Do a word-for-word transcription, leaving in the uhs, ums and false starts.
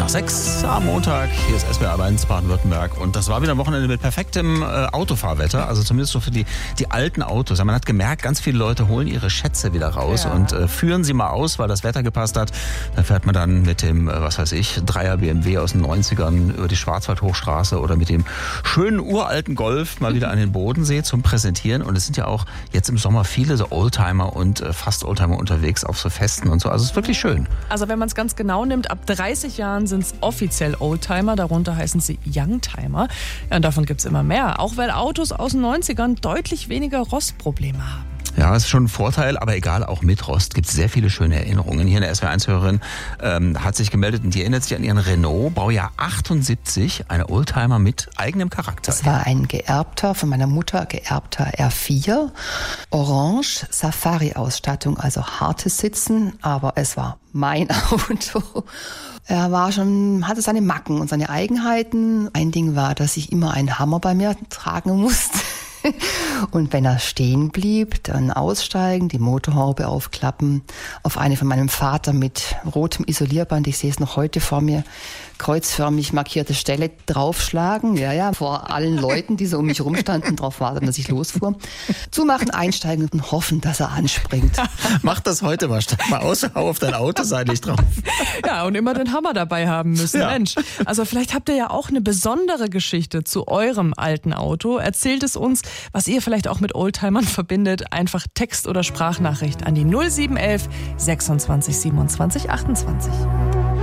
nach sechs am Montag. Hier ist S W R eins Baden-Württemberg. Und das war wieder ein Wochenende mit perfektem äh, Autofahrwetter. Also zumindest so für die, die alten Autos. Man hat gemerkt, ganz viele Leute holen ihre Schätze wieder raus ja. und äh, führen sie mal aus, weil das Wetter gepasst hat. Da fährt man dann mit dem, äh, was weiß ich, Dreier B M W aus den neunzigern über die Schwarzwaldhochstraße oder mit dem schönen uralten Golf mal wieder an den Bodensee zum Präsentieren. Und es sind ja auch jetzt im Sommer viele so Oldtimer und äh, fast Oldtimer unterwegs auf so Festen und so. Also es ist wirklich schön. Also wenn man es ganz genau nimmt, ab dreißig Jahren sind es offiziell Oldtimer, darunter heißen sie Youngtimer. Ja, und davon gibt es immer mehr, auch weil Autos aus den neunzigern deutlich weniger Rostprobleme haben. Ja, ist schon ein Vorteil, aber egal, auch mit Rost gibt es sehr viele schöne Erinnerungen. Hier eine S W R eins Hörerin ähm, hat sich gemeldet und die erinnert sich an ihren Renault, Baujahr achtundsiebzig, eine Oldtimer mit eigenem Charakter. Das war ein geerbter, von meiner Mutter geerbter R vier, Orange, Safari-Ausstattung, also hartes Sitzen, aber es war mein Auto. Er war schon, hatte seine Macken und seine Eigenheiten. Ein Ding war, dass ich immer einen Hammer bei mir tragen musste. Und wenn er stehen blieb, dann aussteigen, die Motorhaube aufklappen, auf eine von meinem Vater mit rotem Isolierband, ich sehe es noch heute vor mir, kreuzförmig markierte Stelle draufschlagen, ja, ja, vor allen Leuten, die so um mich rumstanden, drauf warten, dass ich losfuhr. Zumachen, einsteigen und hoffen, dass er anspringt. Mach das heute mal, steig mal aus, hau auf dein Auto, sei nicht drauf. Ja, und immer den Hammer dabei haben müssen, ja. Mensch. Also vielleicht habt ihr ja auch eine besondere Geschichte zu eurem alten Auto. Erzählt es uns, was ihr vielleicht auch mit Oldtimern verbindet. Einfach Text- oder Sprachnachricht an die null sieben eins eins sechsundzwanzig siebenundzwanzig achtundzwanzig.